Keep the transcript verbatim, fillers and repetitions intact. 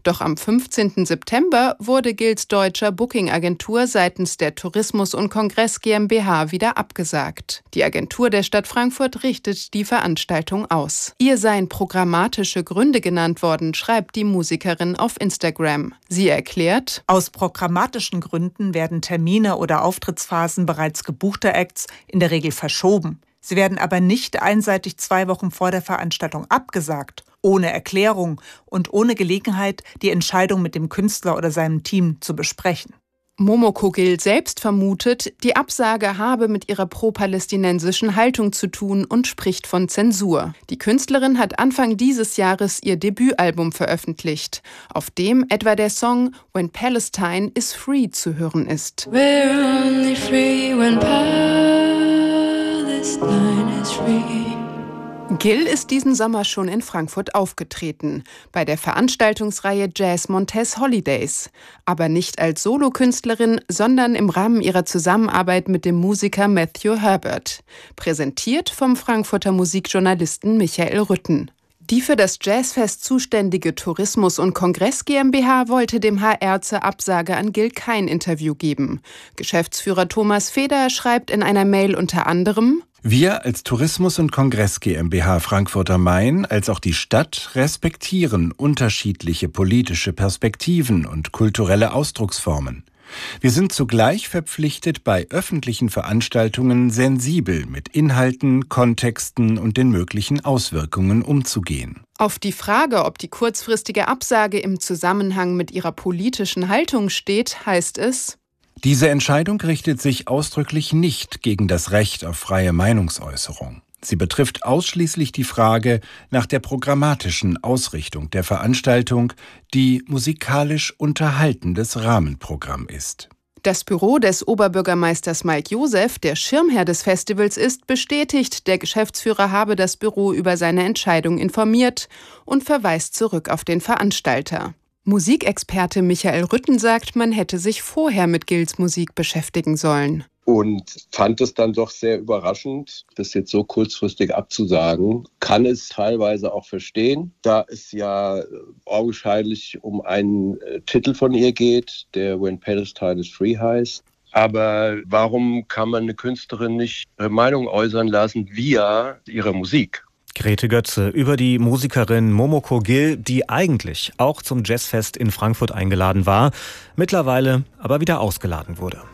Doch am fünfzehnten September wurde Gills deutscher Booking-Agentur seitens der Tourismus und Kongress GmbH wieder abgesagt. Die Agentur der Stadt Frankfurt richtet die Veranstaltung aus. Ihr seien programmatische Gründe genannt worden, schreibt die Musikerin auf Instagram. Sie erklärt: Aus programmatischen Gründen werden Termine oder Auftrittsphasen bereits gebuchter Acts in der Regel verschoben. Sie werden aber nicht einseitig zwei Wochen vor der Veranstaltung abgesagt, ohne Erklärung und ohne Gelegenheit, die Entscheidung mit dem Künstler oder seinem Team zu besprechen. Momoko Gill selbst vermutet, die Absage habe mit ihrer pro-palästinensischen Haltung zu tun und spricht von Zensur. Die Künstlerin hat Anfang dieses Jahres ihr Debütalbum veröffentlicht, auf dem etwa der Song When Palestine is Free zu hören ist. We're only free when Palestine is free. Gill ist diesen Sommer schon in Frankfurt aufgetreten, bei der Veranstaltungsreihe Jazz Montez Holidays. Aber nicht als Solokünstlerin, sondern im Rahmen ihrer Zusammenarbeit mit dem Musiker Matthew Herbert. Präsentiert vom Frankfurter Musikjournalisten Michael Rütten. Die für das Jazzfest zuständige Tourismus und Kongress GmbH wollte dem H R zur Absage an Gill kein Interview geben. Geschäftsführer Thomas Feder schreibt in einer Mail unter anderem: Wir als Tourismus und Kongress GmbH Frankfurt am Main als auch die Stadt respektieren unterschiedliche politische Perspektiven und kulturelle Ausdrucksformen. Wir sind zugleich verpflichtet, bei öffentlichen Veranstaltungen sensibel mit Inhalten, Kontexten und den möglichen Auswirkungen umzugehen. Auf die Frage, ob die kurzfristige Absage im Zusammenhang mit ihrer politischen Haltung steht, heißt es: Diese Entscheidung richtet sich ausdrücklich nicht gegen das Recht auf freie Meinungsäußerung. Sie betrifft ausschließlich die Frage nach der programmatischen Ausrichtung der Veranstaltung, die musikalisch unterhaltendes Rahmenprogramm ist. Das Büro des Oberbürgermeisters Mike Josef, der Schirmherr des Festivals ist, bestätigt, der Geschäftsführer habe das Büro über seine Entscheidung informiert und verweist zurück auf den Veranstalter. Musikexperte Michael Rütten sagt, man hätte sich vorher mit Gills Musik beschäftigen sollen. Und fand es dann doch sehr überraschend, das jetzt so kurzfristig abzusagen. Kann es teilweise auch verstehen, da es ja augenscheinlich um einen äh, Titel von ihr geht, der When Palestine is Free heißt. Aber warum kann man eine Künstlerin nicht ihre Meinung äußern lassen via ihrer Musik? Grete Götze über die Musikerin Momoko Gill, die eigentlich auch zum Jazzfest in Frankfurt eingeladen war, mittlerweile aber wieder ausgeladen wurde.